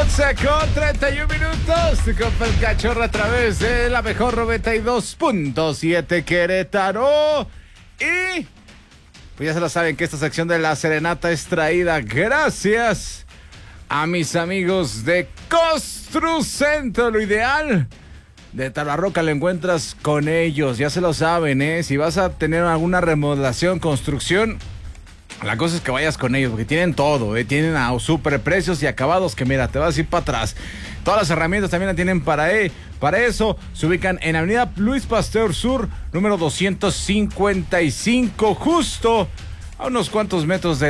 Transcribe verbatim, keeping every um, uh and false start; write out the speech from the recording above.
once con treinta y un minutos. Tu compa el Cachorro a través de la mejor noventa y dos punto siete Querétaro. Y pues ya se lo saben que esta sección de la serenata es traída gracias a mis amigos de Construcentro. Lo ideal de Tabarroca lo encuentras con ellos, ya se lo saben, ¿eh? Si vas a tener alguna remodelación, construcción, la cosa es que vayas con ellos, porque tienen todo, ¿eh? Tienen a super precios y acabados que mira, te vas a ir para atrás. Todas las herramientas también la tienen para, eh, para eso. Se ubican en Avenida Luis Pasteur Sur, número doscientos cincuenta y cinco, justo a unos cuantos metros de